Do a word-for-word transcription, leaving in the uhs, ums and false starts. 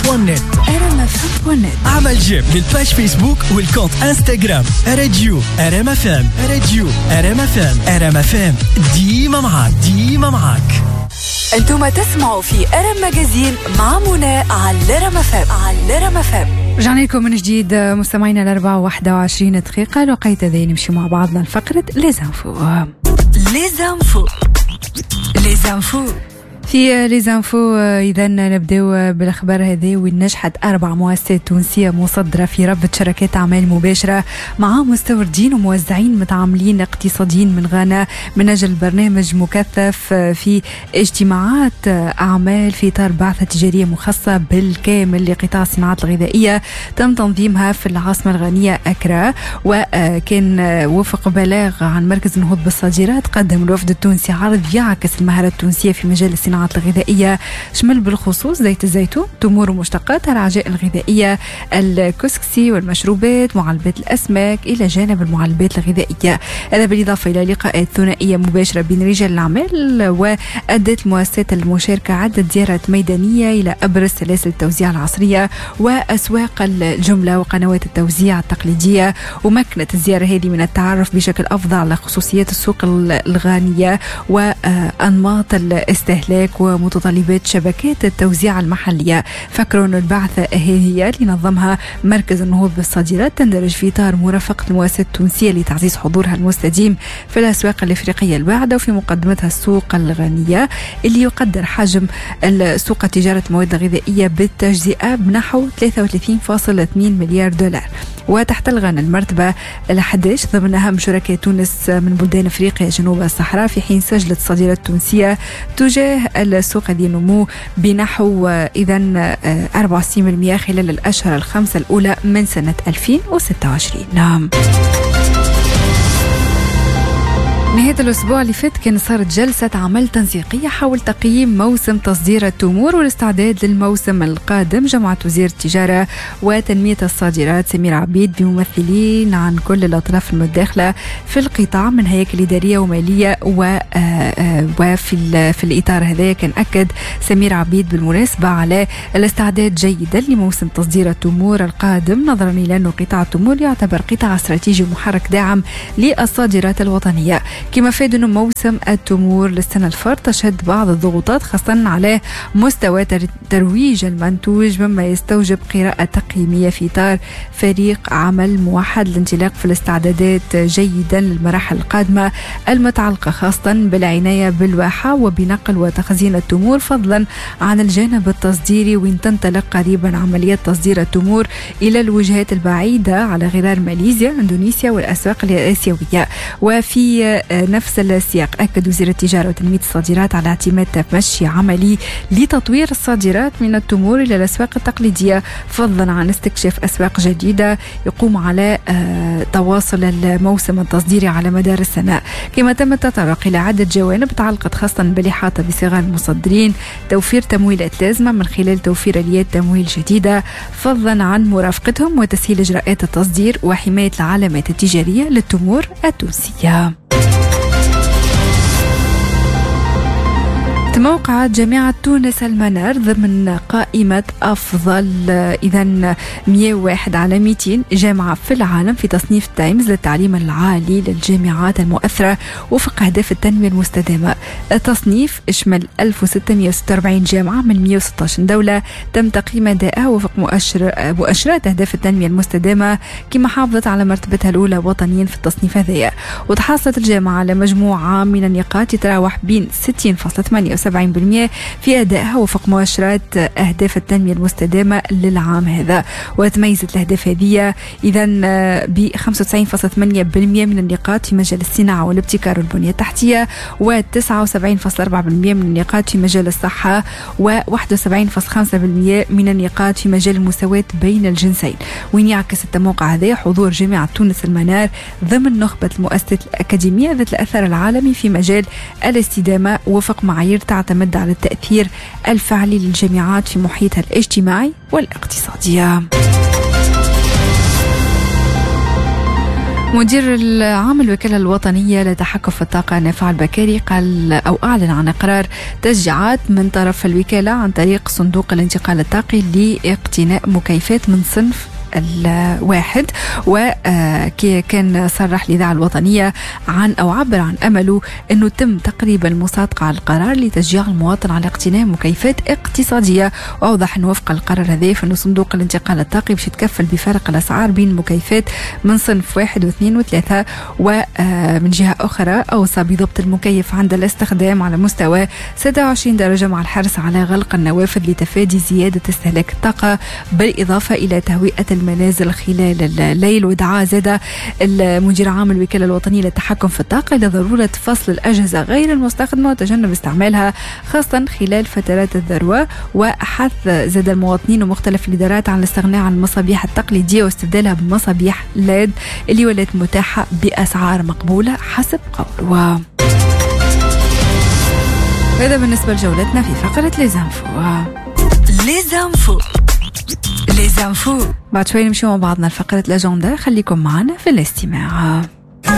بوان نت. ار ام اف ام بوان نت. اعمل جيم للباج فيسبوك والكونت انستغرام راديو ار ام اف ام. راديو ار ام اف ام. ار ام اف ام ديما معاك ديما معاك. انتم تسمعوا في ار ام ماجازين مع منى على ار ام اف ام. على ار ام اف ام. رجعنا لكم من جديد مستمعينا الأربعة وواحدة وعشرين دقيقة. الوقت ذي نمشي مع بعضنا لفقرة ليزانفو. ليزانفو ليزانفو في ليزانفو. إذا نبدأ بالأخبار هذه. ونجحت أربع مؤسسات تونسية مصدرة في ربط شركات أعمال مباشرة مع مستوردين وموزعين متعاملين اقتصاديين من غانا من أجل برنامج مكثف في اجتماعات أعمال في إطار بعثة تجارية مخصصة بالكامل لقطاع الصناعات الغذائية تم تنظيمها في العاصمة الغانية أكرا. وكان وفق بلاغ عن مركز النهوض بالصادرات قدم الوفد التونسي عرض يعكس المهارات التونسية في مجال الصناعات الغذائية شمل بالخصوص زيت الزيتون، تمور ومشتقاتها، العجائن الغذائية، الكسكسي والمشروبات، معلبات الأسماك، إلى جانب المعلبات الغذائية. هذا بالإضافة إلى لقاءات ثنائية مباشرة بين رجال الأعمال. وأدت المؤسسات المشاركة عدة زيارات ميدانية إلى أبرز سلاسل التوزيع العصرية وأسواق الجملة وقنوات التوزيع التقليدية. ومكنت الزيارة هذه من التعرف بشكل أفضل على خصوصيات السوق الغانية وأنماط الاستهلاك ومتطلبات شبكات التوزيع المحلية. فكروا أن البعثة هي اللي نظمها مركز النهوض بالصادرات تندرج في إطار مرافقة المؤسسات التونسية لتعزيز حضورها المستديم في الأسواق الإفريقية البعدة، وفي مقدمتها السوق الغانية اللي يقدر حجم السوق تجارة المواد الغذائية بالتجزئة بنحو ثلاثة وثلاثين فاصلة اثنين مليار دولار. وتحتل غانا المرتبة الأحد عشر ضمن أهم شركاء تونس من بلدان أفريقيا جنوب الصحراء، في حين سجلت الصادرات التونسية تجاه السوق ذي نمو بنحو إذن أربعة وستين بالمئة خلال الأشهر الخمسة الأولى من سنة ألفين وستة وعشرين. نعم. نهاية الأسبوع اللي فات كان صارت جلسة عمل تنسيقية حول تقييم موسم تصدير التمور والاستعداد للموسم القادم. جمعت وزير التجارة وتنمية الصادرات سمير عبيد بممثلين عن كل الأطراف المتداخلة في القطاع من هياكل إدارية ومالية. وفي في الإطار هذا كان أكد سمير عبيد بالمناسبة على الاستعداد جيدا لموسم تصدير التمور القادم، نظرا إلى أنه قطاع التمور يعتبر قطاع استراتيجي محرك داعم للصادرات الوطنية. كما فاد أنه موسم التمور للسنة الفار تشهد بعض الضغوطات خاصة على مستوى ترويج المنتوج، مما يستوجب قراءة تقييمية في إطار فريق عمل موحد للانطلاق في الاستعدادات جيدا للمراحل القادمة المتعلقة خاصة بالعناية بالواحة وبنقل وتخزين التمور، فضلا عن الجانب التصديري وين تنطلق قريبا عمليات تصدير التمور إلى الوجهات البعيدة على غرار ماليزيا، اندونيسيا والأسواق الآسيوية. وفي نفس السياق أكد وزير التجارة وتنمية الصادرات على اعتماد تمشي عملي لتطوير الصادرات من التمور إلى الأسواق التقليدية، فضلا عن استكشاف أسواق جديدة يقوم على تواصل الموسم التصديري على مدار السنة. كما تم التطرق إلى عدة جوانب تعلقت خاصة بالإحاطة بصغار المصدرين، توفير تمويلات لازمة من خلال توفير آليات تمويل جديدة، فضلا عن مرافقتهم وتسهيل إجراءات التصدير وحماية العلامات التجارية للتمور التونسية. موقعة جامعة تونس المنار ضمن قائمة أفضل إذن مئة وواحد على مئتين جامعة في العالم في تصنيف تايمز للتعليم العالي للجامعات المؤثرة وفق أهداف التنمية المستدامة. التصنيف يشمل ألف وستمئة وستة وأربعين جامعة من مئة وستة عشر دولة تم تقييم أدائها وفق مؤشر مؤشرات أهداف التنمية المستدامة، كما حافظت على مرتبتها الأولى وطنيا في التصنيف هذا. وتحصلت الجامعة على مجموعة من النقاط يتراوح بين ستين فاصلة ثمانية وسبعين بالمئة في أدائها وفق مؤشرات أهداف التنمية المستدامة للعام هذا. وتميزت الأهداف هذه إذن ب خمسة وتسعين فاصلة ثمانية بالمئة من النقاط في مجال الصناعة والابتكار والبنية التحتية، وتسعة وسبعين فاصلة أربعة بالمئة من النقاط في مجال الصحة، وواحد وسبعين فاصلة خمسة بالمئة من النقاط في مجال المساواة بين الجنسين. وين يعكس التموقع هذا حضور جامعة تونس المنار ضمن نخبة المؤسسات الأكاديمية ذات الأثر العالمي في مجال الاستدامة وفق معايير تعتمد على التأثير الفعلي للجامعات في محيطها الاجتماعي والاقتصادي. مدير العام الوكالة الوطنية للتحكم في الطاقة نافع البكاري قال أو أعلن عن إقرار تشجيعات من طرف الوكالة عن طريق صندوق الانتقال الطاقي لاقتناء مكيفات من صنف الواحد. وكي كان صرح الإذاعة الوطنية عن أو عبر عن أمله أنه تم تقريبا المصادقة على القرار لتشجيع المواطن على اقتناء مكيفات اقتصادية. وأوضح أنه وفق القرار هذا فإنه صندوق الانتقال الطاقي باش يتكفل بفرق الأسعار بين مكيفات من صنف واحد واثنين وثلاثة. ومن جهة أخرى أوصى بضبط المكيف عند الاستخدام على مستوى ستة وعشرين درجة مع الحرص على غلق النوافذ لتفادي زيادة استهلاك الطاقة، بالإضافة إلى تهوئة المنازل خلال الليل. ودعا زاد المدير عام الوكالة الوطنية للتحكم في الطاقة إلى ضرورة فصل الأجهزة غير المستخدمة وتجنب استعمالها خاصة خلال فترات الذروة. وحث زاد المواطنين ومختلف الإدارات عن الاستغناء عن المصابيح التقليدية واستبدالها بمصابيح ليد اللي ولات متاحة بأسعار مقبولة حسب قوله. هذا بالنسبة لجولتنا في فقرة ليزانفو. ليزانفو ليزانفو بعد شوي نمشي مع بعضنا لفقرة الأجندة، خليكم معنا في الاستماع.